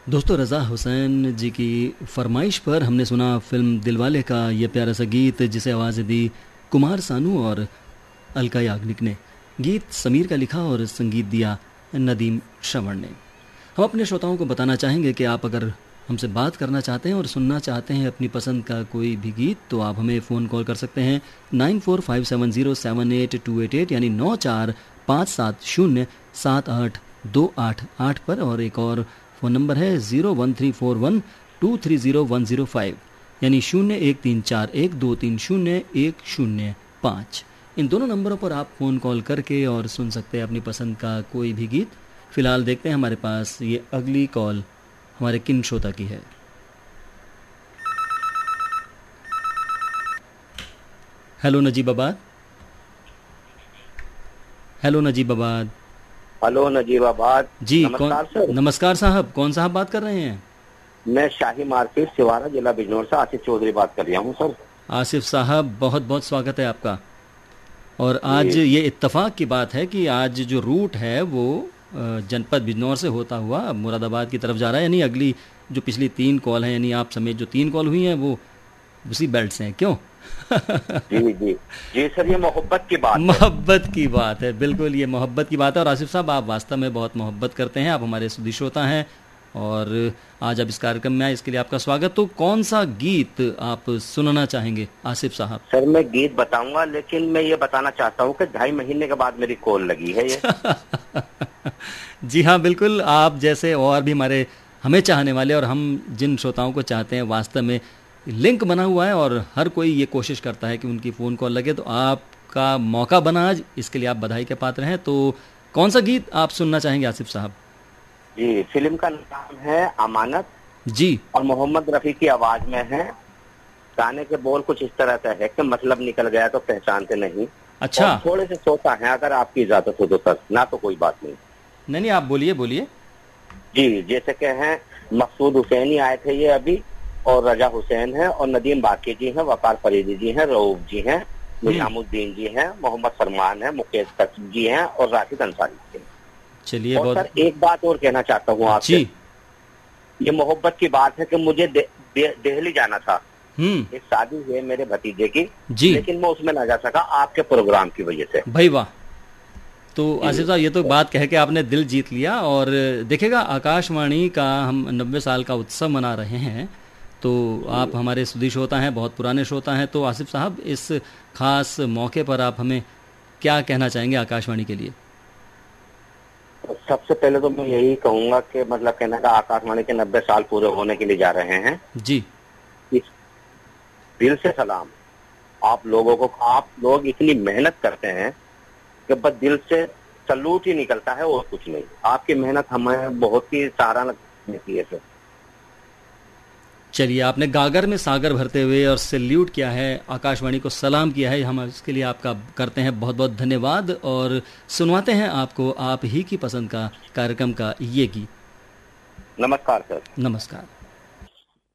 दोस्तों, रज़ा हुसैन जी की फरमाइश पर हमने सुना फिल्म दिलवाले का ये प्यारा सा गीत, जिसे आवाज़ दी कुमार सानू और अलका याग्निक ने। गीत समीर का लिखा और संगीत दिया नदीम श्रवण ने। हम अपने श्रोताओं को बताना चाहेंगे कि आप अगर हमसे बात करना चाहते हैं और सुनना चाहते हैं अपनी पसंद का कोई भी गीत, तो आप हमें फ़ोन कॉल कर सकते हैं 9457078288 यानी 9457078288 पर। और एक और फ़ोन नंबर है 01341230105 यानी 013412300105। इन दोनों नंबरों पर आप फ़ोन कॉल करके और सुन सकते हैं अपनी पसंद का कोई भी गीत। फ़िलहाल देखते हैं हमारे पास ये अगली कॉल हमारे किन श्रोता की है। Hello Najibabad. Hello Najibabad. Hello Najibabad जी। नमस्कार सर। नमस्कार साहब, कौन साहब बात कर रहे हैं? मैं शाही मार्केट सिवारा जिला बिजनौर से आसिफ चौधरी बात कर रहा हूँ सर। आसिफ साहब, बहुत बहुत स्वागत है आपका। और आज ये इत्तेफाक की बात है कि आज जो रूट है वो जनपद बिजनौर से होता हुआ मुरादाबाद की तरफ जा रहा है, यानी अगली जो पिछली 3 कॉल हैं, यानी आप समेत जो 3 कॉल हुई हैं वो उसी बेल्ट से हैं। क्यों? जी जी जी सर, ये मोहब्बत की बात है। बिल्कुल, ये मोहब्बत की बात है। और आसिफ साहब, आप वास्तव में बहुत मोहब्बत करते हैं, आप हमारे सुधी श्रोता हैं और आज आप इस कार्यक्रम में आए, इसके लिए आपका स्वागत। तो कौन सा गीत आप सुनना चाहेंगे आसिफ साहब? सर मैं गीत बताऊंगा, लेकिन मैं ये बताना चाहता हूँ कि 2.5 महीने के बाद मेरी कॉल लगी है ये। जी हाँ, बिल्कुल। आप जैसे और भी हमें चाहने वाले और हम जिन श्रोताओं को चाहते हैं, वास्तव में लिंक बना हुआ है और हर कोई ये कोशिश करता है कि उनकी फ़ोन कॉल लगे। तो आपका मौका बना आज, इसके लिए आप बधाई के पात्र हैं। तो कौन सा गीत आप सुनना चाहेंगे आसिफ साहब? जी, फिल्म का नाम है अमानत जी, और मोहम्मद रफ़ी की आवाज में है। गाने के बोल कुछ इस तरह से है कि मतलब निकल गया तो पहचानते नहीं। अच्छा, थोड़े से सोता है, अगर आपकी इजाजत हो तो सर, ना तो कोई बात नहीं। नहीं, आप बोलिए। जी, जैसे कि हैं मकसूद हुसैनी आए थे ये अभी, और रजा हुसैन है, और नदीम बाकी जी हैं, वकार फरीदी जी हैं, रऊफ जी हैं, निजामुद्दीन जी हैं, मोहम्मद फरमान है, मुकेश तक जी हैं और राशिद अंसारी जी हैं। चलिए, और सर एक बात और कहना चाहता हूँ आपसे। ये मोहब्बत की बात है कि मुझे दिल्ली जाना था, एक शादी है मेरे भतीजे की, लेकिन मैं उसमें ना जा सका आपके प्रोग्राम की वजह से। भाई वाह। तो आसिफ साहब, ये तो बात कह के आपने दिल जीत लिया। और देखिएगा, आकाशवाणी का हम 90 साल का उत्सव मना रहे हैं, तो आप हमारे सुधी श्रोता हैं, बहुत पुराने श्रोता हैं। तो आसिफ साहब, इस खास मौके पर आप हमें क्या कहना चाहेंगे आकाशवाणी के लिए? सबसे पहले तो मैं यही कहूंगा कि मतलब कहना का आकाशवाणी के 90 साल पूरे होने के लिए जा रहे हैं जी। इस दिल से सलाम आप लोगों को। आप लोग इतनी मेहनत करते हैं कि बस दिल से सलूट ही निकलता है और कुछ नहीं। आपकी मेहनत हमें बहुत ही सराहना देती है सर। चलिए, आपने गागर में सागर भरते हुए और सैल्यूट किया है, आकाशवाणी को सलाम किया है, हम इसके लिए आपका करते हैं बहुत बहुत धन्यवाद। और सुनवाते हैं आपको आप ही की पसंद का कार्यक्रम का ये गीत। नमस्कार सर। नमस्कार।